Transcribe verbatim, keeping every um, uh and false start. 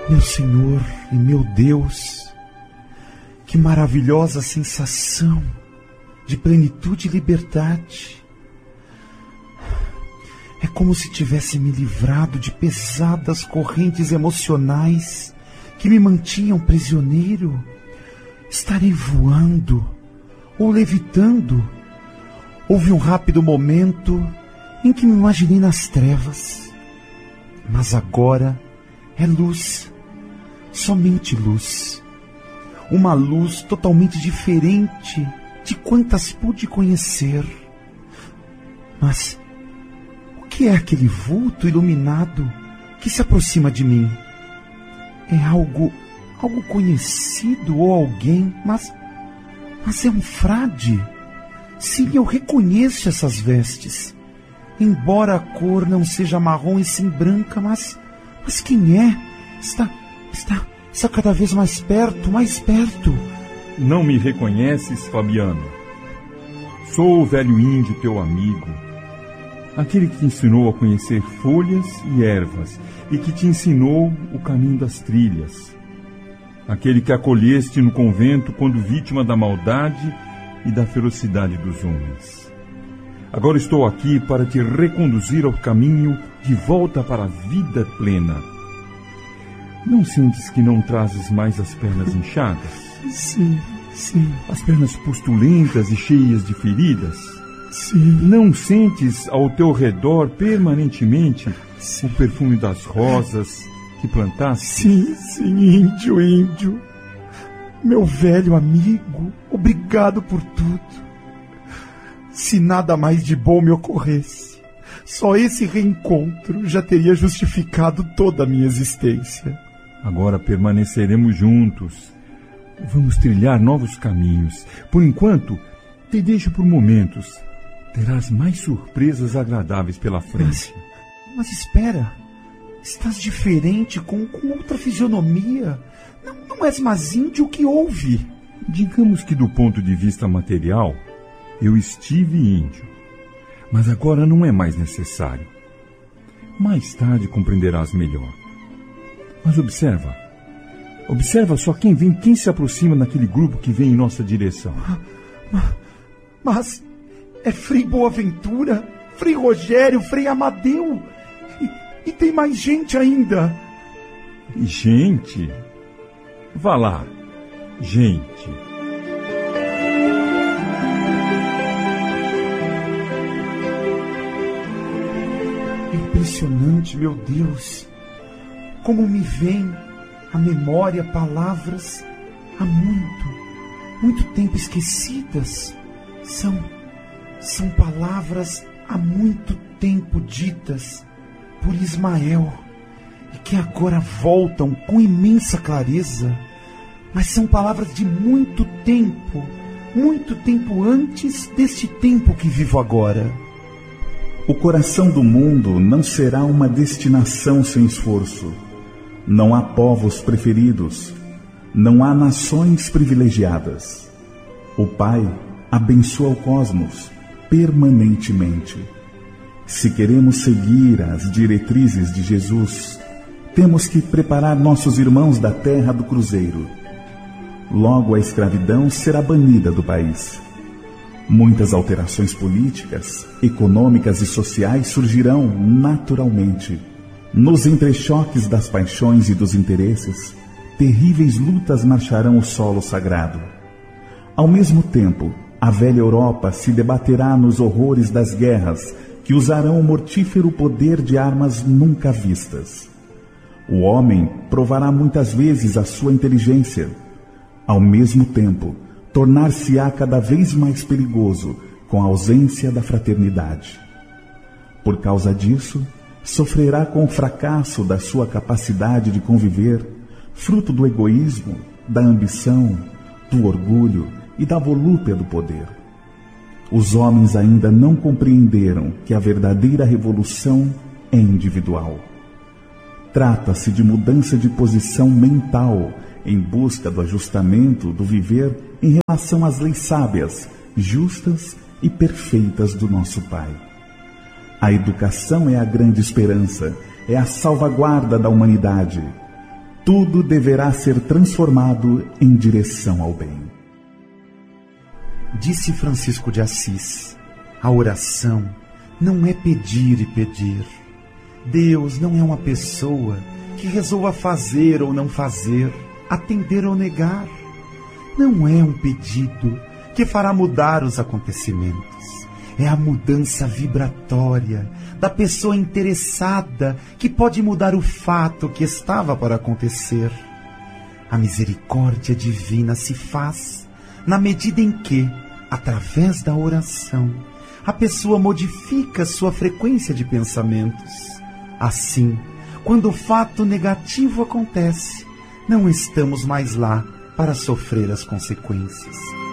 Meu Senhor e meu Deus, que maravilhosa sensação de plenitude e liberdade. É como se tivesse me livrado de pesadas correntes emocionais que me mantinham prisioneiro. Estarei voando ou levitando. Houve um rápido momento em que me imaginei nas trevas, mas agora é luz, somente luz. Uma luz totalmente diferente de quantas pude conhecer. Mas o que é aquele vulto iluminado que se aproxima de mim? É algo, algo conhecido ou alguém, mas, mas é um frade. Sim, eu reconheço essas vestes. Embora a cor não seja marrom e sim branca, mas, mas quem é? Está, está, está cada vez mais perto, mais perto. Não me reconheces, Fabiano? Sou o velho índio, teu amigo. Aquele que te ensinou a conhecer folhas e ervas e que te ensinou o caminho das trilhas. Aquele que acolheste no convento quando vítima da maldade e da ferocidade dos homens. Agora estou aqui para te reconduzir ao caminho de volta para a vida plena. Não sentes que não trazes mais as pernas inchadas? Sim, sim. As pernas pustulentas e cheias de feridas? Sim. Não sentes ao teu redor permanentemente sim. o perfume das rosas que plantaste? Sim, sim, índio, índio. Meu velho amigo, obrigado por tudo. Se nada mais de bom me ocorresse, só esse reencontro já teria justificado toda a minha existência. Agora permaneceremos juntos. Vamos trilhar novos caminhos. Por enquanto, te deixo por momentos. Terás mais surpresas agradáveis pela frente. Mas, mas espera. Estás diferente, com, com outra fisionomia. Não, não és mais índio, o que houve? Digamos que do ponto de vista material, eu estive índio. Mas agora não é mais necessário. Mais tarde compreenderás melhor. Mas observa. Observa só quem vem, quem se aproxima naquele grupo que vem em nossa direção. Mas, mas é Frei Boaventura, Frei Rogério, Frei Amadeu. E, e tem mais gente ainda. Gente? Vá lá, gente. É impressionante, meu Deus. Como me vem à memória palavras há muito, muito tempo esquecidas. São, são palavras há muito tempo ditas por Ismael e que agora voltam com imensa clareza. Mas são palavras de muito tempo, muito tempo antes deste tempo que vivo agora. O coração do mundo não será uma destinação sem esforço. Não há povos preferidos, não há nações privilegiadas. O Pai abençoa o cosmos permanentemente. Se queremos seguir as diretrizes de Jesus, temos que preparar nossos irmãos da terra do cruzeiro. Logo a escravidão será banida do país. Muitas alterações políticas, econômicas e sociais surgirão naturalmente. Nos entrechoques das paixões e dos interesses, terríveis lutas marcharão o solo sagrado. Ao mesmo tempo, a velha Europa se debaterá nos horrores das guerras que usarão o mortífero poder de armas nunca vistas. O homem provará muitas vezes a sua inteligência. Ao mesmo tempo, tornar-se-á cada vez mais perigoso com a ausência da fraternidade. Por causa disso, sofrerá com o fracasso da sua capacidade de conviver, fruto do egoísmo, da ambição, do orgulho e da volúpia do poder. Os homens ainda não compreenderam que a verdadeira revolução é individual. Trata-se de mudança de posição mental em busca do ajustamento do viver em relação às leis sábias, justas e perfeitas do nosso Pai. A educação é a grande esperança, é a salvaguarda da humanidade. tudo deverá ser transformado em direção ao bem. Disse Francisco de Assis: a oração não é pedir e pedir. Deus não é uma pessoa que resolva fazer ou não fazer, atender ou negar. Não é um pedido que fará mudar os acontecimentos. É a mudança vibratória da pessoa interessada que pode mudar o fato que estava para acontecer. A misericórdia divina se faz na medida em que, através da oração, a pessoa modifica sua frequência de pensamentos. Assim, quando o fato negativo acontece, não estamos mais lá para sofrer as consequências.